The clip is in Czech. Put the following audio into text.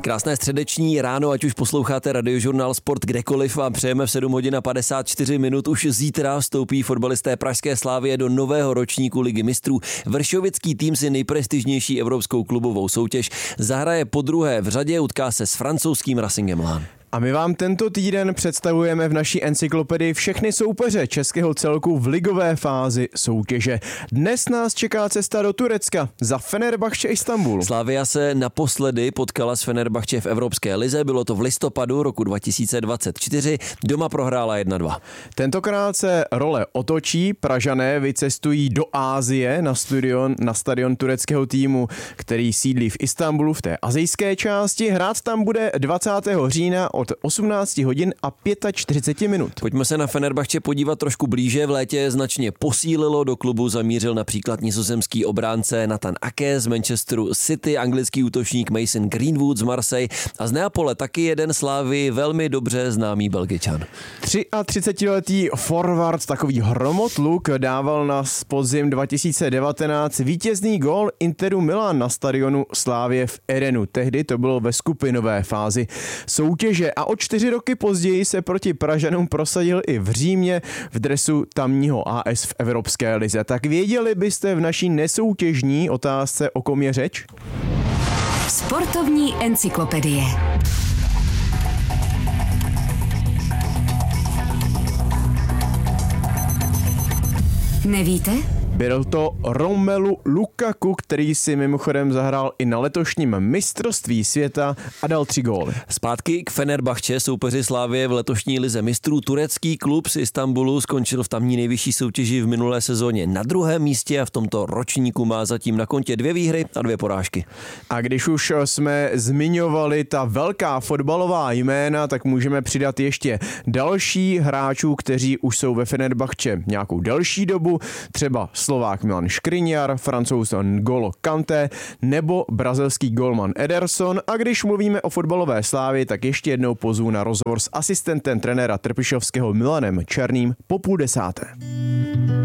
Krásné středeční ráno, ať už posloucháte Radiožurnál Sport kdekoliv, vám přejeme v 7 hodin a 54 minut. Už zítra vstoupí fotbalisté pražské Slavie do nového ročníku Ligy mistrů. Vršovický tým si nejprestižnější evropskou klubovou soutěž zahraje podruhé v řadě, utká se s francouzským Racingem Lens. A my vám tento týden představujeme v naší encyklopedii všechny soupeře českého celku v ligové fázi soutěže. Dnes nás čeká cesta do Turecka za Fenerbahce Istanbul. Slavia se naposledy potkala s Fenerbahce v Evropské lize, bylo to v listopadu roku 2024, doma prohrála 1-2. Tentokrát se role otočí, Pražané vycestují do Asie na stadion tureckého týmu, který sídlí v Istanbulu v té asijské části. Hrát tam bude 20. října od 18 hodin a 45 minut. Pojďme se na Fenerbahce podívat trošku blíže. V létě značně posílilo, do klubu zamířil například nizozemský obránce Nathan Ake z Manchesteru City, anglický útočník Mason Greenwood z Marseille a z Neapole taky jeden Slavii velmi dobře známý Belgičan. 33letý forward, takový hromotluk, dával na podzim 2019 vítězný gól Interu Milan na stadionu Slavie v Edenu. Tehdy to bylo ve skupinové fázi soutěže a o 4 roky později se proti Pražanům prosadil i v Římě v dresu tamního AS v Evropské lize. Tak věděli byste v naší nesoutěžní otázce, o kom je řeč? Sportovní encyklopedie. Nevíte? Byl to Romelu Lukaku, který si mimochodem zahrál i na letošním mistrovství světa a dal 3 góly. Zpátky k Fenerbahce, soupeři Slavie v letošní lize mistrů. Turecký klub z Istanbulu skončil v tamní nejvyšší soutěži v minulé sezóně na 2. místě a v tomto ročníku má zatím na kontě 2 výhry a 2 porážky. A když už jsme zmiňovali ta velká fotbalová jména, tak můžeme přidat ještě další hráčů, kteří už jsou ve Fenerbahce nějakou delší dobu, třeba Slovák Milan Škriňar, Francouz N'Golo Kanté nebo brazilský golman Ederson. A když mluvíme o fotbalové Slávii, tak ještě jednou pozvu na rozhovor s asistentem trenéra Trpišovského Milanem Černým po 9:30.